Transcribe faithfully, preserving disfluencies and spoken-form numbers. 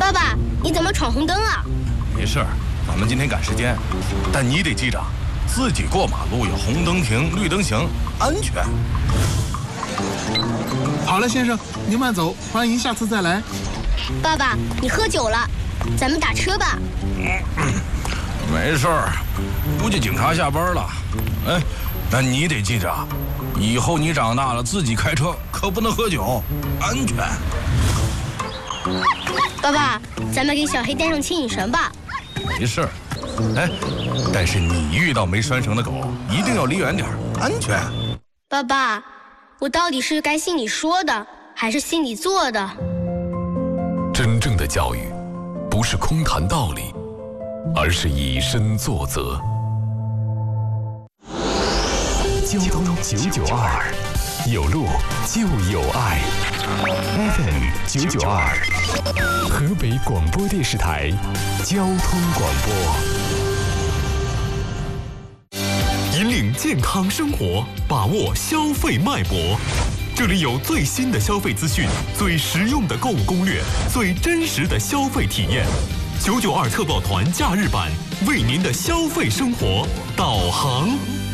爸爸，你怎么闯红灯啊？ 没事儿，咱们今天赶时间，但你得记着，自己过马路要红灯停，绿灯行，安全。 好了，先生，您慢走，欢迎下次再来。 爸爸，你喝酒了，咱们打车吧。 没事儿，估计警察下班了。哎，那你得记着，以后你长大了自己开车可不能喝酒，安全。 爸爸，咱们给小黑带上牵引绳吧。 没事儿，哎，但是你遇到没拴绳的狗，一定要离远点，安全。 爸爸，我到底是该信你说的，还是信你做的？ 真正的教育，不是空谈道理，而是以身作则。交通九九二，有路就有爱。F M 九九二，河北广播电视台交通广播。引领健康生活，把握消费脉搏。这里有最新的消费资讯，最实用的购物攻略，最真实的消费体验。九九二特报团假日版，为您的消费生活导航。